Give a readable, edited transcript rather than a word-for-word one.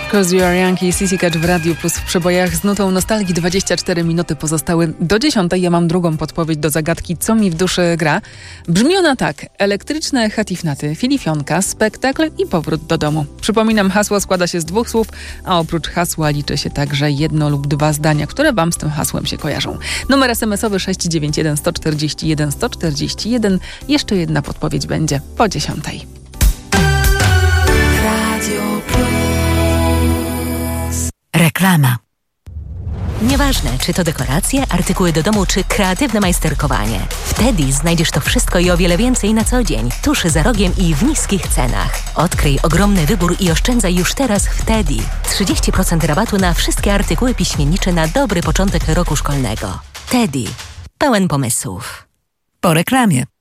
'Cause You Are Young i Sissy Catch w Radiu Plus w przebojach z nutą nostalgii. 24 minuty pozostały do 10. Ja mam drugą podpowiedź do zagadki, co mi w duszy gra. Brzmi ona tak: elektryczne hatifnaty, filifionka, spektakl i powrót do domu. Przypominam, hasło składa się z 2 słów, a oprócz hasła liczy się także 1 lub 2 zdania, które wam z tym hasłem się kojarzą. Numer SMS-owy 691 141 141. Jeszcze jedna podpowiedź będzie po 10. Radio Plus. Reklama. Nieważne, czy to dekoracje, artykuły do domu, czy kreatywne majsterkowanie. W Teddy znajdziesz to wszystko i o wiele więcej na co dzień, tuż za rogiem i w niskich cenach. Odkryj ogromny wybór i oszczędzaj już teraz w Teddy. 30% rabatu na wszystkie artykuły piśmiennicze na dobry początek roku szkolnego. Teddy. Pełen pomysłów. Po reklamie.